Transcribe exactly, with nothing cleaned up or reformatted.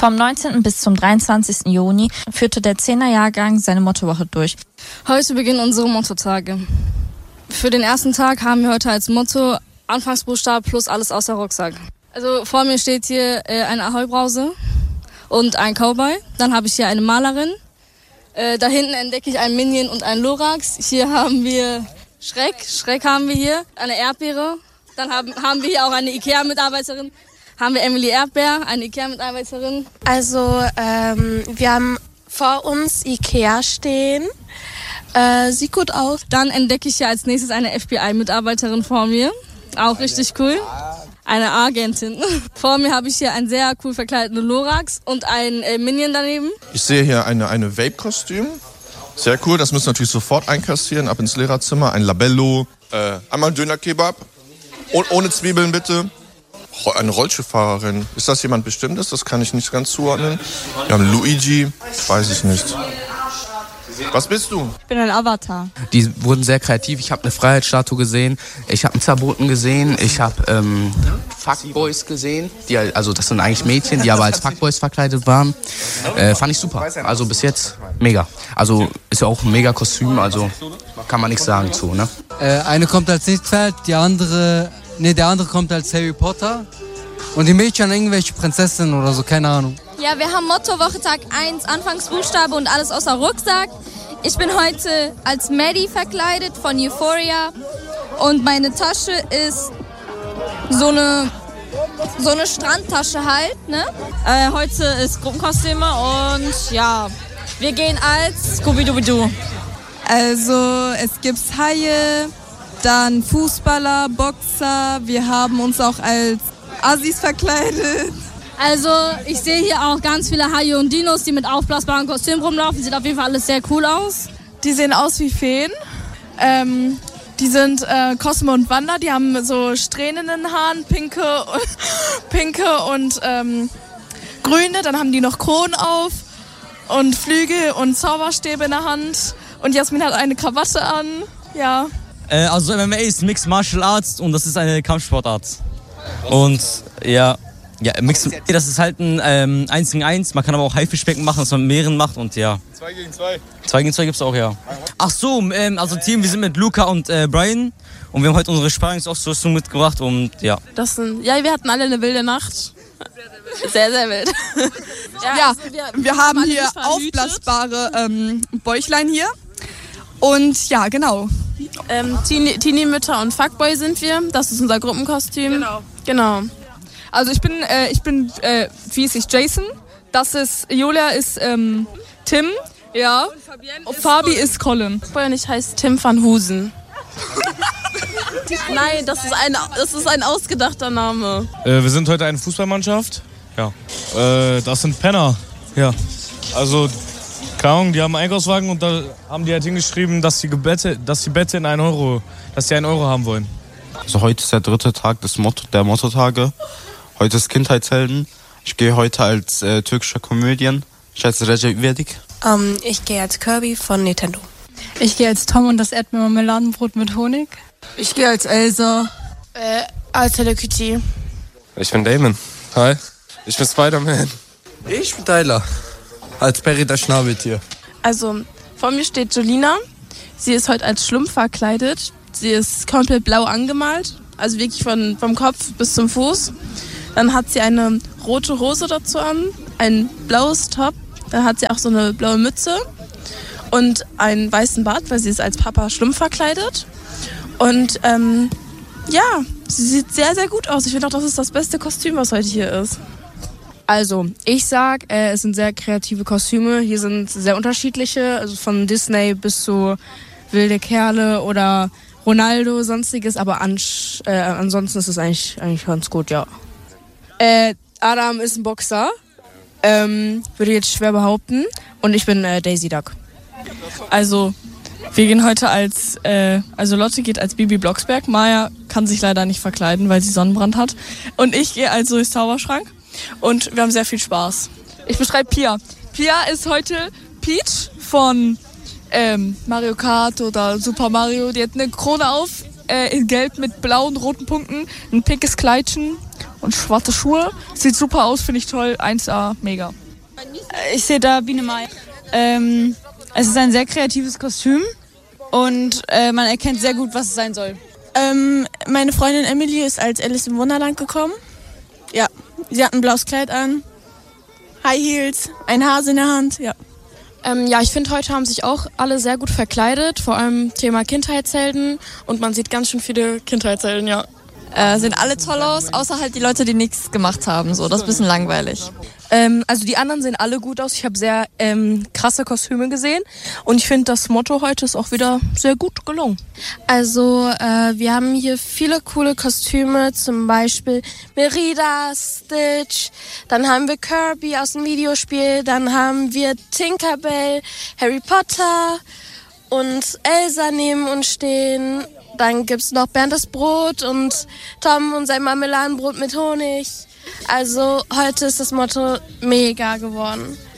Vom neunzehnten bis zum dreiundzwanzigsten Juni führte der Zehner-Jahrgang seine Mottowoche durch. Heute beginnen unsere Mottotage. Für den ersten Tag haben wir heute als Motto Anfangsbuchstaben plus alles außer Rucksack. Also vor mir steht hier äh, eine Ahoi-Brause und ein Cowboy. Dann habe ich hier eine Malerin. Äh, da hinten entdecke ich einen Minion und einen Lorax. Hier haben wir Schreck. Schreck haben wir hier. Eine Erdbeere. Dann haben, haben wir hier auch eine Ikea-Mitarbeiterin. Haben wir Emily Erdbeer, eine Ikea-Mitarbeiterin. Also ähm, wir haben vor uns Ikea stehen. Äh, sieht gut aus. Dann entdecke ich hier als nächstes eine F B I-Mitarbeiterin vor mir. Auch richtig cool. Eine Agentin. Vor mir habe ich hier einen sehr cool verkleideten Lorax und einen äh, Minion daneben. Ich sehe hier eine, eine Vape-Kostüm. Sehr cool, das müssen wir natürlich sofort einkassieren. Ab ins Lehrerzimmer, ein Labello, äh, einmal ein Döner-Kebab. Oh, ohne Zwiebeln bitte. Eine Rollstuhlfahrerin. Ist das jemand Bestimmtes? Das kann ich nicht ganz zuordnen. Wir haben Luigi. Weiß ich nicht. Was bist du? Ich bin ein Avatar. Die wurden sehr kreativ. Ich habe eine Freiheitsstatue gesehen. Ich habe einen Zerboten gesehen. Ich habe ähm, Fuckboys gesehen. Die, also das sind eigentlich Mädchen, die aber als Fuckboys verkleidet waren. Äh, fand ich super. Also bis jetzt mega. Also ist ja auch ein mega Kostüm. Also kann man nichts sagen zu. Ne? Äh, eine kommt als Nilpferd, die andere... Nee, der andere kommt als Harry Potter und die Mädchen irgendwelche Prinzessinnen oder so, keine Ahnung. Ja, wir haben Mottowoche Tag eins, Anfangsbuchstabe und alles außer Rucksack. Ich bin heute als Maddie verkleidet von Euphoria und meine Tasche ist so eine, so eine Strandtasche halt, ne? Äh, heute ist Gruppenkostüme und ja, wir gehen als Scooby-Dooby-Doo. Also es gibt Haie, dann Fußballer, Boxer, wir haben uns auch als Assis verkleidet. Also ich sehe hier auch ganz viele Haie und Dinos, die mit aufblasbaren Kostümen rumlaufen. Sieht auf jeden Fall alles sehr cool aus. Die sehen aus wie Feen. Ähm, die sind äh, Cosmo und Wanda, die haben so Strähnen in den Haaren, pinke, pinke und ähm, grüne. Dann haben die noch Kronen auf und Flügel und Zauberstäbe in der Hand. Und Jasmin hat eine Krawatte an, ja. Äh, also M M A ist Mixed Martial Arts und das ist eine Kampfsportart. Und ja, ja Mixed, das ist halt ein ähm, eins gegen eins. Man kann aber auch Haifischbecken machen, dass man mit mehreren macht und ja. zwei gegen zwei. zwei gegen zwei gibt's auch, ja. Ach so, ähm, also Team, wir sind mit Luca und äh, Brian und wir haben heute unsere Sparringsausrüstung mitgebracht und ja. Das sind, ja, wir hatten alle eine wilde Nacht. Sehr, sehr wild. Ja, ja also wir, wir haben hier aufblasbare ähm, Bäuchlein hier. Und ja, genau. Ähm, Teenie-Mütter und Fuckboy sind wir. Das ist unser Gruppenkostüm. Genau. Genau. Also ich bin, äh, ich bin, äh, wie ist ich, Jason. Das ist, Julia ist ähm, Tim. Ja. Und, und Fabi ist Colin. Und ich heiße Tim van Husen. Nein, das ist, ein, das ist ein ausgedachter Name. Äh, wir sind heute eine Fußballmannschaft. Ja. Äh, das sind Penner. Ja. Also... Keine Ahnung, die haben einen Einkaufswagen und da haben die halt hingeschrieben, dass die Gebette, dass die Bette in einen Euro, dass die einen Euro haben wollen. Also heute ist der dritte Tag des Motto, der Mottotage. Heute ist Kindheitshelden. Ich gehe heute als äh, türkischer Comedian. Ich heiße Recep İvedik. Um, ich gehe als Kirby von Nintendo. Ich gehe als Tom und das Erdbeermarmeladenbrot mit Honig. Ich gehe als Elsa. Äh, als Hello Kitty. Ich bin Damon. Hi. Ich bin Spider-Man. Ich bin Tyler. Als Perry das Schnabeltier. Also, vor mir steht Jolina. Sie ist heute als Schlumpf verkleidet. Sie ist komplett blau angemalt. Also wirklich von, vom Kopf bis zum Fuß. Dann hat sie eine rote Hose dazu an. Ein blaues Top. Dann hat sie auch so eine blaue Mütze. Und einen weißen Bart, weil sie ist als Papa Schlumpf verkleidet. Und ähm, ja, sie sieht sehr, sehr gut aus. Ich finde auch, das ist das beste Kostüm, was heute hier ist. Also, ich sag, äh, es sind sehr kreative Kostüme. Hier sind sehr unterschiedliche, also von Disney bis zu wilde Kerle oder Ronaldo, sonstiges. Aber an, äh, ansonsten ist es eigentlich, eigentlich ganz gut, ja. Äh, Adam ist ein Boxer, ähm, würde ich jetzt schwer behaupten. Und ich bin äh, Daisy Duck. Also, wir gehen heute als, äh, also Lotte geht als Bibi Blocksberg. Maya kann sich leider nicht verkleiden, weil sie Sonnenbrand hat. Und ich gehe als Zoe's Zauberschrank. Und wir haben sehr viel Spaß. Ich beschreibe Pia. Pia ist heute Peach von ähm, Mario Kart oder Super Mario. Die hat eine Krone auf, äh, in gelb mit blauen, roten Punkten, ein pinkes Kleidchen und schwarze Schuhe. Sieht super aus, finde ich toll. eins A, mega. Ich sehe da Biene Maya. Ähm, es ist ein sehr kreatives Kostüm und äh, man erkennt sehr gut, was es sein soll. Ähm, meine Freundin Emily ist als Alice im Wunderland gekommen. Ja, sie hat ein blaues Kleid an, High Heels, ein Hase in der Hand, ja. Ähm, ja, ich finde, heute haben sich auch alle sehr gut verkleidet, vor allem Thema Kindheitshelden und man sieht ganz schön viele Kindheitshelden, ja. Äh, sehen alle toll aus, außer halt die Leute, die nichts gemacht haben, so, das ist ein bisschen langweilig. Ähm, also die anderen sehen alle gut aus, ich habe sehr ähm, krasse Kostüme gesehen und ich finde, das Motto heute ist auch wieder sehr gut gelungen. Also äh, wir haben hier viele coole Kostüme, zum Beispiel Merida, Stitch, dann haben wir Kirby aus dem Videospiel, dann haben wir Tinkerbell, Harry Potter und Elsa neben uns stehen. Dann gibt's noch Bernd das Brot und Tom und sein Marmeladenbrot mit Honig. Also heute ist das Motto mega geworden.